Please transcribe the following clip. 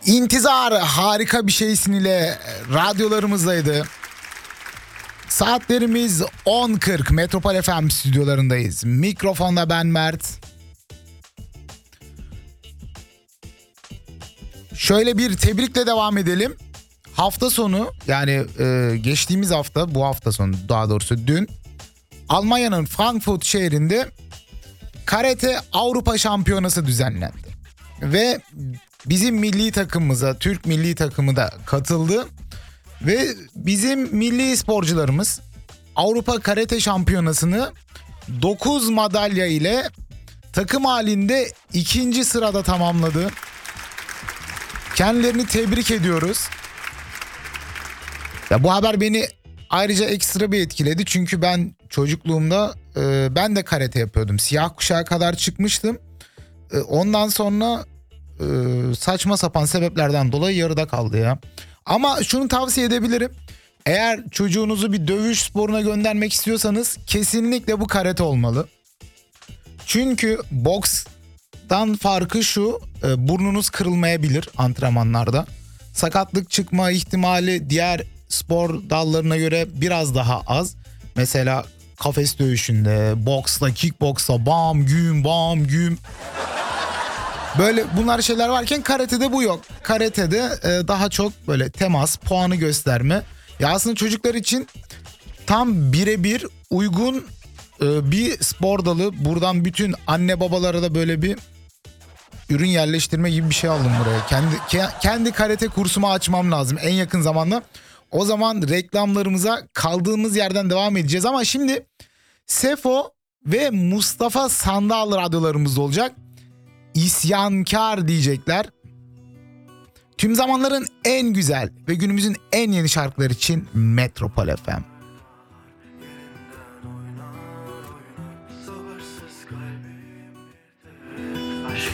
İntizar harika bir şeysin ile radyolarımızdaydı. Saatlerimiz 10.40, Metropol FM stüdyolarındayız. Mikrofonda ben Mert. Şöyle bir tebrikle devam edelim. Hafta sonu, yani geçtiğimiz hafta, bu hafta sonu daha doğrusu dün, Almanya'nın Frankfurt şehrinde karate Avrupa Şampiyonası düzenlendi. Ve bizim milli takımımıza, Türk milli takımı da katıldı. Ve bizim milli sporcularımız Avrupa Karate Şampiyonası'nı 9 madalya ile takım halinde 2. sırada tamamladı. Kendilerini tebrik ediyoruz. Ya bu haber beni ayrıca ekstra bir etkiledi. Çünkü ben çocukluğumda ben de karate yapıyordum. Siyah kuşağa kadar çıkmıştım. Ondan sonra saçma sapan sebeplerden dolayı yarıda kaldı ya. Ama şunu tavsiye edebilirim. Eğer çocuğunuzu bir dövüş sporuna göndermek istiyorsanız kesinlikle bu karate olmalı. Çünkü bokstan farkı şu, burnunuz kırılmayabilir antrenmanlarda. Sakatlık çıkma ihtimali diğer spor dallarına göre biraz daha az. Mesela kafes dövüşünde, boksta, kickboksta bam güm bam güm. Böyle bunlar şeyler varken karatede bu yok. Karatede daha çok böyle temas, puanı gösterme. Ya aslında çocuklar için tam birebir uygun bir spor dalı. Buradan bütün anne babalara da böyle bir ürün yerleştirme gibi bir şey aldım buraya. Kendi karate kursumu açmam lazım en yakın zamanda. O zaman reklamlarımıza kaldığımız yerden devam edeceğiz. Ama şimdi Sefo ve Mustafa Sandal radyolarımızda olacak. İsyankar diyecekler. Tüm zamanların en güzel ve günümüzün en yeni şarkıları için Metropol FM.